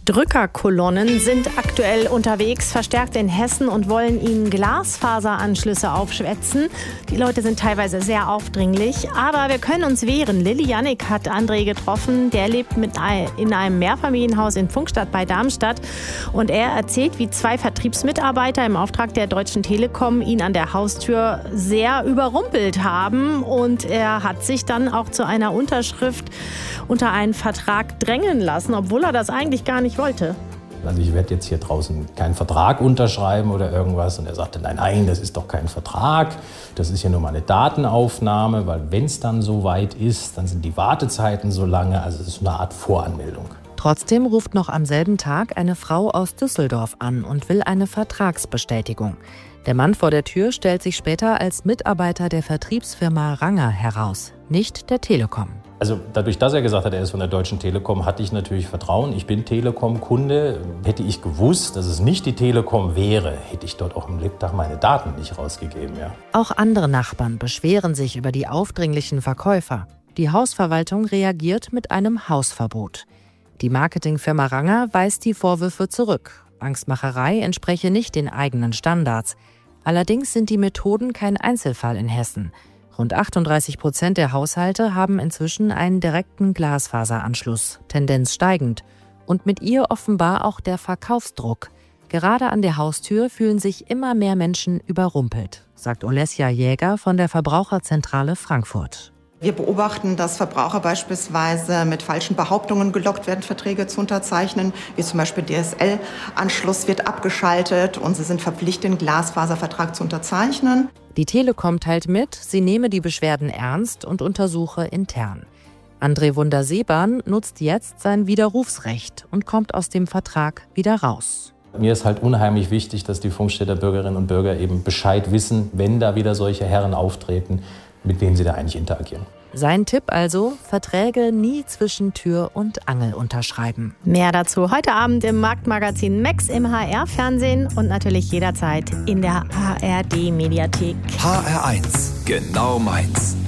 Drückerkolonnen sind aktuell unterwegs, verstärkt in Hessen und wollen ihnen Glasfaseranschlüsse aufschwätzen. Die Leute sind teilweise sehr aufdringlich, aber wir können uns wehren. Lilly Jannik hat André getroffen, der lebt in einem Mehrfamilienhaus in Pfungstadt bei Darmstadt. Und er erzählt, wie 2 Vertriebsmitarbeiter im Auftrag der Deutschen Telekom ihn an der Haustür sehr überrumpelt haben. Und er hat sich dann auch zu einer Unterschrift unter einen Vertrag drängen lassen, obwohl er das eigentlich gar nicht wollte. Also ich werde jetzt hier draußen keinen Vertrag unterschreiben oder irgendwas. Und er sagte, nein, das ist doch kein Vertrag. Das ist ja nur mal eine Datenaufnahme, weil wenn es dann so weit ist, dann sind die Wartezeiten so lange. Also es ist eine Art Voranmeldung. Trotzdem ruft noch am selben Tag eine Frau aus Düsseldorf an und will eine Vertragsbestätigung. Der Mann vor der Tür stellt sich später als Mitarbeiter der Vertriebsfirma Ranger heraus, nicht der Telekom. Also dadurch, dass er gesagt hat, er ist von der Deutschen Telekom, hatte ich natürlich Vertrauen. Ich bin Telekom-Kunde. Hätte ich gewusst, dass es nicht die Telekom wäre, hätte ich dort auch im Lebtag meine Daten nicht rausgegeben. Ja. Auch andere Nachbarn beschweren sich über die aufdringlichen Verkäufer. Die Hausverwaltung reagiert mit einem Hausverbot. Die Marketingfirma Ranger weist die Vorwürfe zurück. Angstmacherei entspreche nicht den eigenen Standards. Allerdings sind die Methoden kein Einzelfall in Hessen. Rund 38% der Haushalte haben inzwischen einen direkten Glasfaseranschluss, Tendenz steigend. Und mit ihr offenbar auch der Verkaufsdruck. Gerade an der Haustür fühlen sich immer mehr Menschen überrumpelt, sagt Olesja Jäger von der Verbraucherzentrale Frankfurt. Wir beobachten, dass Verbraucher beispielsweise mit falschen Behauptungen gelockt werden, Verträge zu unterzeichnen, wie zum Beispiel DSL-Anschluss wird abgeschaltet und sie sind verpflichtet, einen Glasfaservertrag zu unterzeichnen. Die Telekom teilt mit, sie nehme die Beschwerden ernst und untersuche intern. André Wunder-Seeban nutzt jetzt sein Widerrufsrecht und kommt aus dem Vertrag wieder raus. Mir ist halt unheimlich wichtig, dass die Pfungstädter Bürgerinnen und Bürger eben Bescheid wissen, wenn da wieder solche Herren auftreten, mit wem sie da eigentlich interagieren. Sein Tipp also, Verträge nie zwischen Tür und Angel unterschreiben. Mehr dazu heute Abend im Marktmagazin Max im HR-Fernsehen und natürlich jederzeit in der ARD-Mediathek. HR1, genau meins.